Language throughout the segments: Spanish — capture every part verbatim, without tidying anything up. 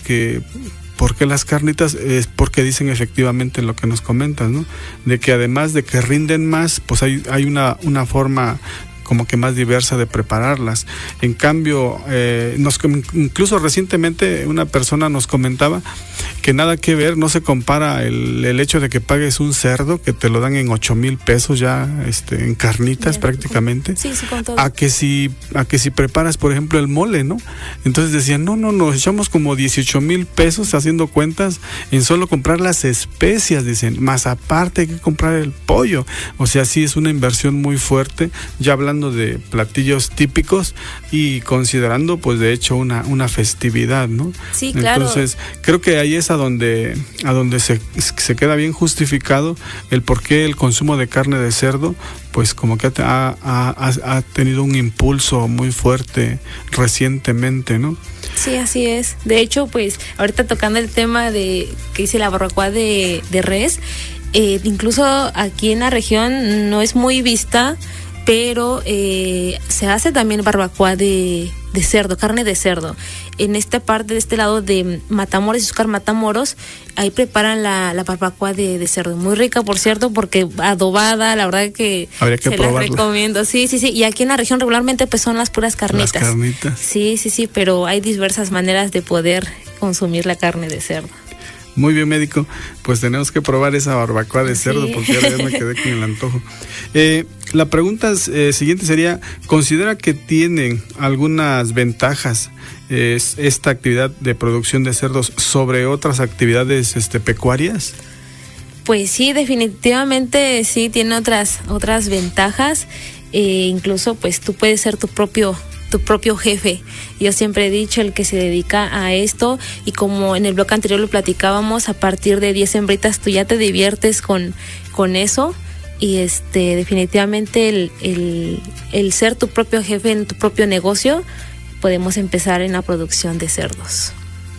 que ¿por qué las carnitas? Es porque dicen efectivamente lo que nos comentas, ¿no? De que además de que rinden más, pues hay, hay una, una forma como que más diversa de prepararlas. En cambio, eh, nos, incluso recientemente una persona nos comentaba que nada que ver, no se compara el, el hecho de que pagues un cerdo, que te lo dan en ocho mil pesos ya, este, en carnitas. Bien, prácticamente, sí, sí, con todo. a que si, a que si preparas, por ejemplo, el mole, ¿no? Entonces decían, no, no, nos echamos como dieciocho mil pesos haciendo cuentas en solo comprar las especias, dicen, más aparte hay que comprar el pollo. O sea, sí es una inversión muy fuerte, ya hablando de platillos típicos y considerando pues de hecho una, una festividad, ¿no? Sí, claro. Entonces creo que ahí es a donde, a donde se, se queda bien justificado el por qué el consumo de carne de cerdo pues como que ha, ha, ha tenido un impulso muy fuerte recientemente, ¿no? Sí, así es. De hecho, pues ahorita tocando el tema de que dice la barbacoa de, de res, eh, incluso aquí en la región no es muy vista, pero eh, se hace también barbacoa de, de cerdo, carne de cerdo. En esta parte, de este lado de Matamoros, Izúcar Matamoros, ahí preparan la, la barbacoa de, de cerdo. Muy rica, por cierto, porque adobada, la verdad que, habría que se probarla. las recomiendo. Sí, sí, sí. Y aquí en la región regularmente pues son las puras carnitas. Las carnitas. Sí, sí, sí, pero hay diversas maneras de poder consumir la carne de cerdo. Muy bien, médico, pues tenemos que probar esa barbacoa de cerdo, sí, porque ya me quedé con el antojo. Eh, la pregunta eh, siguiente sería, ¿considera que tienen algunas ventajas eh, esta actividad de producción de cerdos sobre otras actividades este, pecuarias? Pues sí, definitivamente sí, tiene otras, otras ventajas. Eh, incluso pues tú puedes ser tu propio tu propio jefe. Yo siempre he dicho, el que se dedica a esto, y como en el bloque anterior lo platicábamos, a partir de diez hembritas tú ya te diviertes con, con eso, y este definitivamente el, el, el ser tu propio jefe en tu propio negocio, podemos empezar en la producción de cerdos.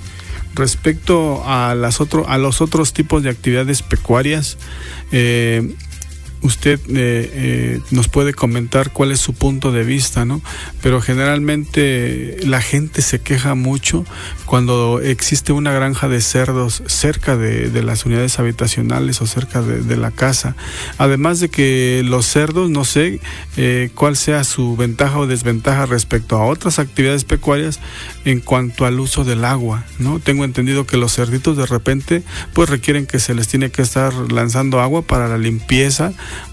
Respecto a las otro, a los otros tipos de actividades pecuarias, eh, usted eh, eh, nos puede comentar cuál es su punto de vista, ¿no? Pero generalmente la gente se queja mucho cuando existe una granja de cerdos cerca de, de las unidades habitacionales o cerca de, de la casa. Además de que los cerdos, no sé eh, cuál sea su ventaja o desventaja respecto a otras actividades pecuarias en cuanto al uso del agua, ¿no? Tengo entendido que los cerditos de repente pues requieren que se les tiene que estar lanzando agua para la limpieza,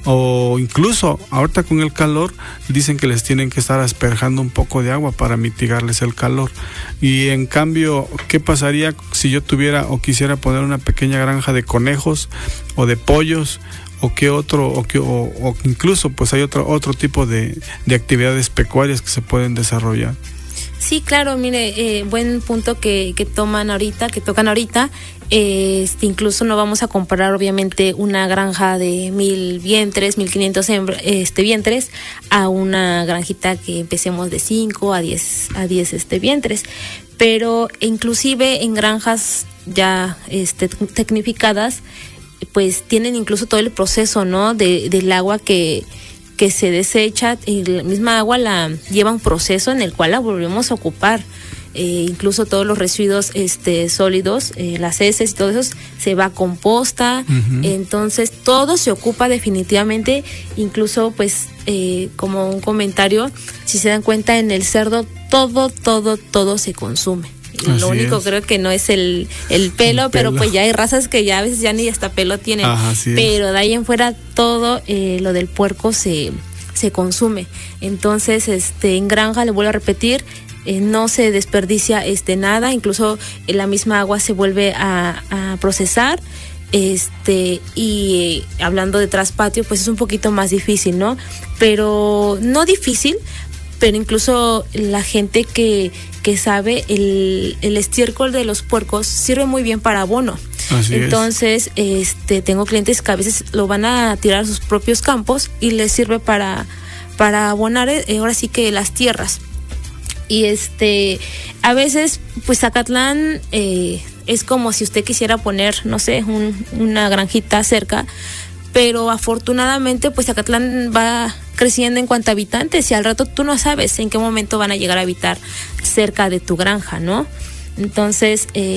o incluso ahorita con el calor dicen que les tienen que estar asperjando un poco de agua para mitigarles el calor. Y en cambio, ¿qué pasaría si yo tuviera o quisiera poner una pequeña granja de conejos o de pollos? ¿O qué otro, o, qué, o, o incluso pues hay otro, otro tipo de, de actividades pecuarias que se pueden desarrollar? Sí, claro, mire, eh, buen punto que, que toman ahorita, que tocan ahorita. Eh, este, incluso no vamos a comparar obviamente una granja de mil vientres, mil quinientos este, vientres, a una granjita que empecemos de cinco a diez, a diez este, vientres. Pero inclusive en granjas ya este, tecnificadas, pues tienen incluso todo el proceso, ¿no? De, del agua que que se desecha, y la misma agua la lleva un proceso en el cual la volvemos a ocupar. Eh, incluso todos los residuos este, sólidos, eh, las heces y todo eso, se va a composta. Uh-huh. Entonces todo se ocupa definitivamente. Incluso pues eh, como un comentario, si se dan cuenta, en el cerdo todo, todo, todo se consume. Así Lo único es. Creo que no es el, el pelo, el pero pelo. Pues ya hay razas que ya a veces ya ni hasta pelo tienen. Ajá, pero de ahí en fuera todo eh, lo del puerco se, se consume. Entonces este en granja, le vuelvo a repetir, eh, no se desperdicia este nada, incluso eh, la misma agua se vuelve a, a procesar. Este y eh, hablando de traspatio, pues es un poquito más difícil, ¿no? Pero no difícil, pero incluso la gente que, que sabe, el, el estiércol de los puercos sirve muy bien para abono. Así Entonces, es. este tengo clientes que a veces lo van a tirar a sus propios campos y les sirve para, para abonar eh, ahora sí que las tierras. Y este a veces, pues Zacatlán eh, es como si usted quisiera poner, no sé, un, una granjita cerca, pero afortunadamente pues Zacatlán va creciendo en cuanto a habitantes, y al rato tú no sabes en qué momento van a llegar a habitar cerca de tu granja, ¿no? Entonces eh,